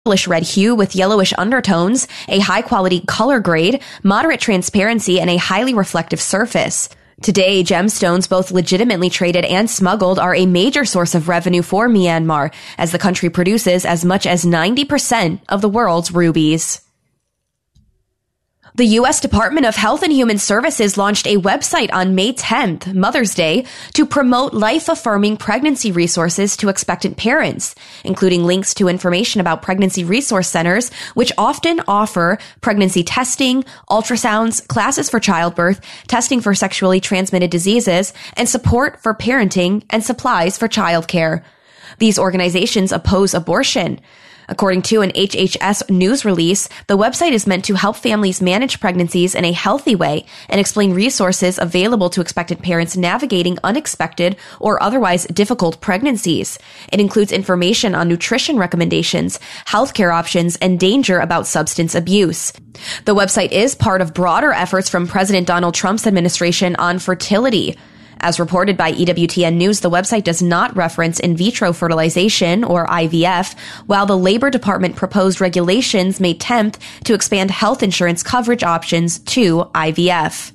red hue with yellowish undertones, a high-quality color grade, moderate transparency, and a highly reflective surface. Today, gemstones, both legitimately traded and smuggled, are a major source of revenue for Myanmar, as the country produces as much as 90% of the world's rubies. The U.S. Department of Health and Human Services launched a website on May 10th, Mother's Day, to promote life-affirming pregnancy resources to expectant parents, including links to information about pregnancy resource centers, which often offer pregnancy testing, ultrasounds, classes for childbirth, testing for sexually transmitted diseases, and support for parenting and supplies for childcare. These organizations oppose abortion. According to an HHS news release, the website is meant to help families manage pregnancies in a healthy way and explain resources available to expectant parents navigating unexpected or otherwise difficult pregnancies. It includes information on nutrition recommendations, healthcare options, and danger about substance abuse. The website is part of broader efforts from President Donald Trump's administration on fertility. As reported by EWTN News, the website does not reference in vitro fertilization, or IVF, while the Labor Department proposed regulations May 10th to expand health insurance coverage options to IVF.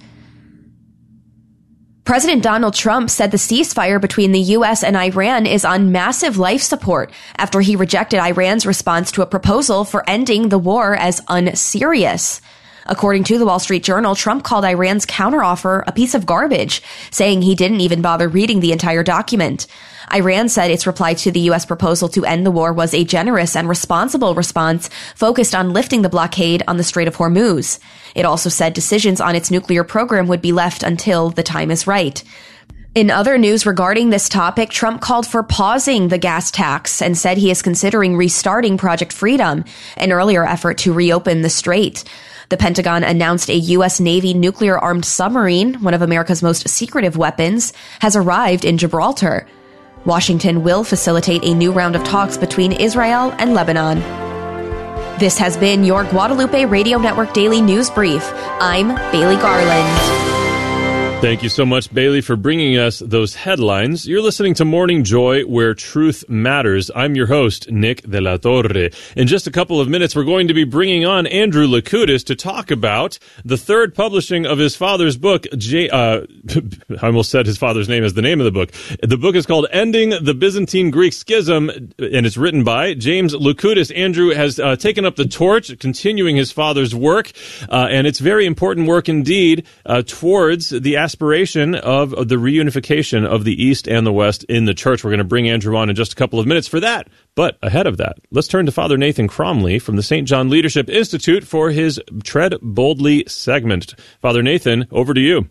President Donald Trump said the ceasefire between the U.S. and Iran is on massive life support after he rejected Iran's response to a proposal for ending the war as unserious. According to the Wall Street Journal, Trump called Iran's counteroffer a piece of garbage, saying he didn't even bother reading the entire document. Iran said its reply to the U.S. proposal to end the war was a generous and responsible response focused on lifting the blockade on the Strait of Hormuz. It also said decisions on its nuclear program would be left until the time is right. In other news regarding this topic, Trump called for pausing the gas tax and said he is considering restarting Project Freedom, an earlier effort to reopen the strait. The Pentagon announced a U.S. Navy nuclear-armed submarine, one of America's most secretive weapons, has arrived in Gibraltar. Washington will facilitate a new round of talks between Israel and Lebanon. This has been your Guadalupe Radio Network Daily News Brief. I'm Bailey Garland. Thank you so much, Bailey, for bringing us those headlines. You're listening to Morning Joy, where truth matters. I'm your host, Nick De La Torre. In just a couple of minutes, we're going to be bringing on Andrew Loukoutis to talk about the third publishing of his father's book. I almost said his father's name as the name of the book. The book is called Ending the Byzantine-Greek Schism, and it's written by James Loukoutis. Andrew has taken up the torch, continuing his father's work, and it's very important work indeed towards the aspiration of the reunification of the East and the West in the church. We're going to bring Andrew on in just a couple of minutes for that. But ahead of that, let's turn to Father Nathan Cromly from the St. John Leadership Institute for his Tread Boldly segment. Father Nathan, over to you.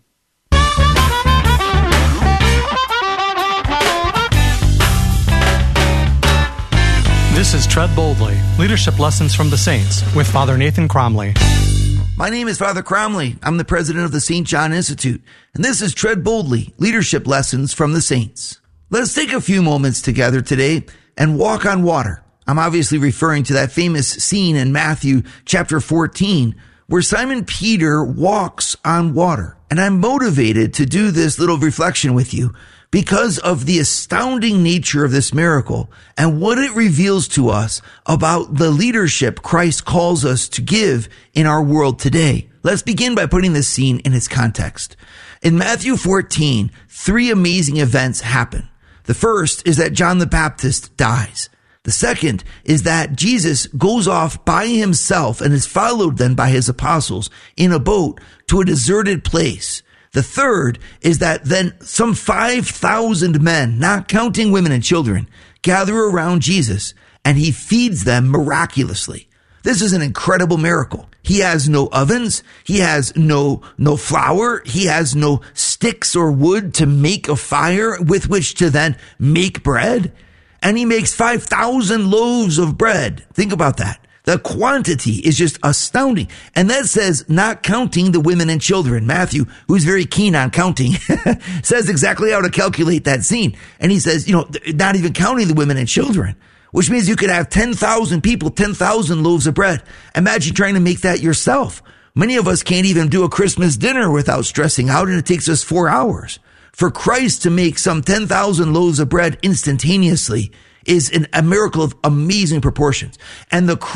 This is Tread Boldly, Leadership Lessons from the Saints, with Father Nathan Cromly. My name is Father Cromly. I'm the president of the St. John Institute, and this is Tread Boldly, Leadership Lessons from the Saints. Let us take a few moments together today and walk on water. I'm obviously referring to that famous scene in Matthew chapter 14, where Simon Peter walks on water. And I'm motivated to do this little reflection with you because of the astounding nature of this miracle and what it reveals to us about the leadership Christ calls us to give in our world today. Let's begin by putting this scene in its context. In Matthew 14, three amazing events happen. The first is that John the Baptist dies. The second is that Jesus goes off by himself and is followed then by his apostles in a boat to a deserted place. The third is that then some 5,000 men, not counting women and children, gather around Jesus and he feeds them miraculously. This is an incredible miracle. He has no ovens. He has no flour. He has no sticks or wood to make a fire with which to then make bread. And he makes 5,000 loaves of bread. Think about that. The quantity is just astounding. And that says not counting the women and children. Matthew, who's very keen on counting, says exactly how to calculate that scene. And he says, not even counting the women and children, which means you could have 10,000 people, 10,000 loaves of bread. Imagine trying to make that yourself. Many of us can't even do a Christmas dinner without stressing out, and it takes us 4 hours. For Christ to make some 10,000 loaves of bread instantaneously is a miracle of amazing proportions. And the